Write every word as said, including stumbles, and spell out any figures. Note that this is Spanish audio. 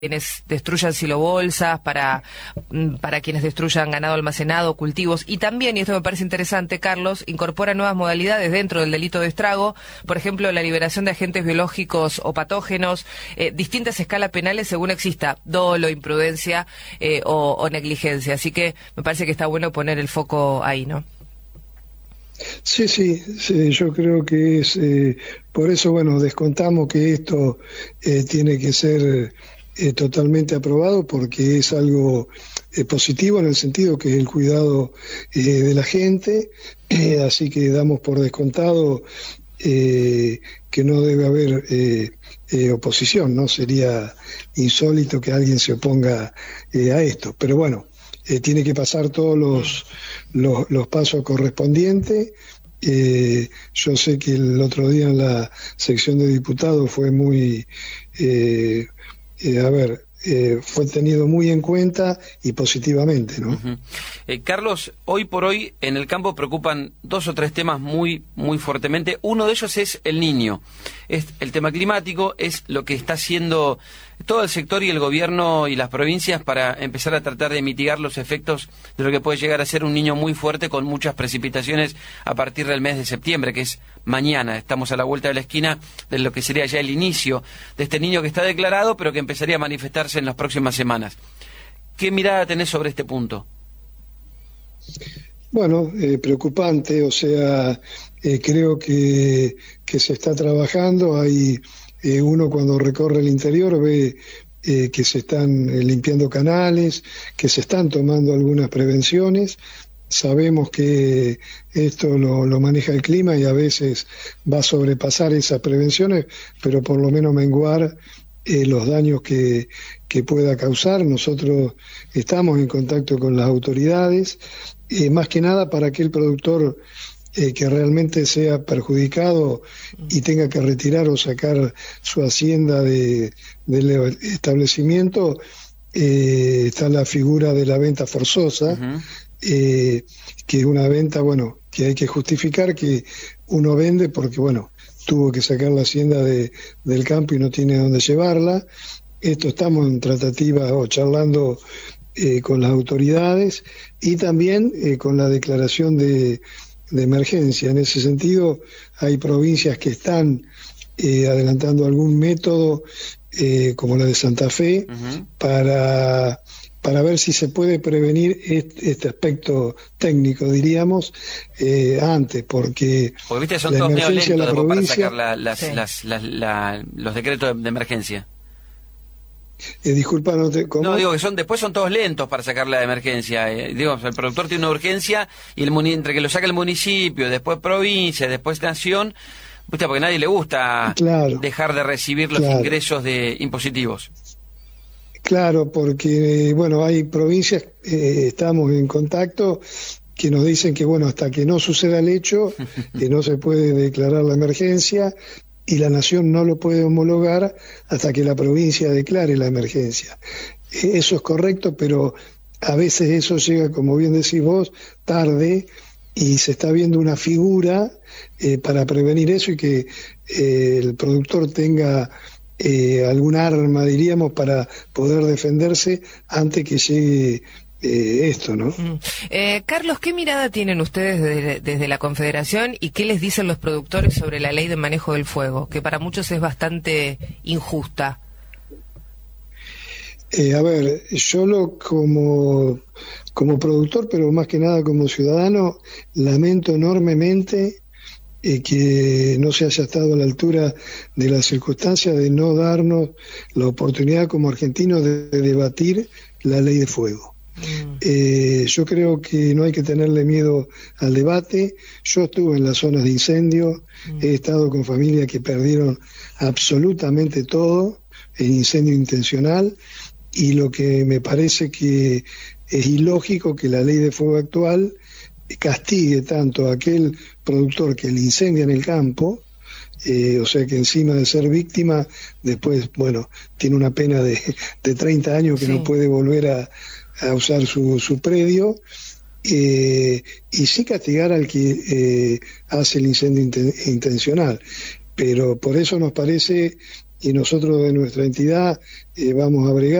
quienes destruyan silobolsas, para, para quienes destruyan ganado almacenado, cultivos, y también, y esto me parece interesante, Carlos, incorpora nuevas modalidades dentro del delito de estrago, por ejemplo, la liberación de agentes biológicos o patógenos, eh, distintas escalas penales según exista dolo, imprudencia eh, o, o negligencia. Así que me parece que está bueno poner el foco ahí, ¿no? Sí, sí, sí, yo creo que es, eh, por eso, bueno, descontamos que esto eh, tiene que ser eh, totalmente aprobado porque es algo eh, positivo en el sentido que es el cuidado eh, de la gente, eh, así que damos por descontado eh, que no debe haber eh, eh, oposición, ¿no? Sería insólito que alguien se oponga eh, a esto, pero bueno. Eh, tiene que pasar todos los, los, los pasos correspondientes. Eh, yo sé que el otro día en la sección de diputados fue muy, eh, eh, a ver, eh, fue tenido muy en cuenta y positivamente, ¿no? Uh-huh. eh, Carlos, hoy por hoy en el campo preocupan dos o tres temas muy, muy fuertemente. Uno de ellos es el niño, es el tema climático, es lo que está haciendo todo el sector y el gobierno y las provincias para empezar a tratar de mitigar los efectos de lo que puede llegar a ser un niño muy fuerte con muchas precipitaciones a partir del mes de septiembre, que es mañana. Estamos a la vuelta de la esquina de lo que sería ya el inicio de este niño que está declarado, pero que empezaría a manifestarse en las próximas semanas. ¿Qué mirada tenés sobre este punto? Bueno, eh, preocupante, o sea, eh, creo que, que se está trabajando, hay... Eh, uno cuando recorre el interior ve eh, que se están eh, limpiando canales, que se están tomando algunas prevenciones. Sabemos que esto lo, lo maneja el clima y a veces va a sobrepasar esas prevenciones, pero por lo menos menguar eh, los daños que, que pueda causar. Nosotros estamos en contacto con las autoridades, eh, más que nada para que el productor Eh, que realmente sea perjudicado y tenga que retirar o sacar su hacienda de, del establecimiento, eh, está la figura de la venta forzosa, uh-huh. eh, que es una venta, bueno, que hay que justificar que uno vende porque, bueno, tuvo que sacar la hacienda de, del campo y no tiene dónde llevarla. Esto estamos en tratativa o charlando eh, con las autoridades y también eh, con la declaración de de emergencia. En ese sentido, hay provincias que están eh, adelantando algún método, eh, como la de Santa Fe, uh-huh. para, para ver si se puede prevenir este, este aspecto técnico, diríamos, eh, antes, porque... Porque, viste, son todos medio lentos la provincia, para sacar la, las, sí. las, las, la, los decretos de, de emergencia. Eh, disculpa, no te... ¿cómo? No, digo que son después son todos lentos para sacar la emergencia. Eh, digo, el productor tiene una urgencia y el entre que lo saca el municipio, después provincia, después nación, ¿viste? Porque a nadie le gusta claro, dejar de recibir los claro. ingresos de impositivos. Claro, porque, bueno, hay provincias, eh, estamos en contacto, que nos dicen que, bueno, hasta que no suceda el hecho, que no se puede declarar la emergencia, y la nación no lo puede homologar hasta que la provincia declare la emergencia. Eso es correcto, pero a veces eso llega, como bien decís vos, tarde, y se está viendo una figura eh, para prevenir eso y que eh, el productor tenga eh, algún arma, diríamos, para poder defenderse antes que llegue Eh, esto, ¿no? Mm. Eh, Carlos, ¿qué mirada tienen ustedes desde, desde la Confederación y qué les dicen los productores sobre la ley de manejo del fuego, que para muchos es bastante injusta? Eh, a ver, yo lo como, como productor, pero más que nada como ciudadano, lamento enormemente eh, que no se haya estado a la altura de las circunstancias de no darnos la oportunidad como argentinos de, de debatir la ley de fuego. Eh, yo creo que no hay que tenerle miedo al debate. Yo estuve en las zonas de incendio, mm. he estado con familias que perdieron absolutamente todo en incendio intencional, y lo que me parece que es ilógico que la ley de fuego actual castigue tanto a aquel productor que le incendia en el campo, eh, o sea que encima de ser víctima, después, bueno, tiene una pena de, de treinta años que sí. no puede volver a a usar su, su predio, eh, y sí castigar al que eh, hace el incendio inten- intencional. Pero por eso nos parece y nosotros de nuestra entidad eh, vamos a bregar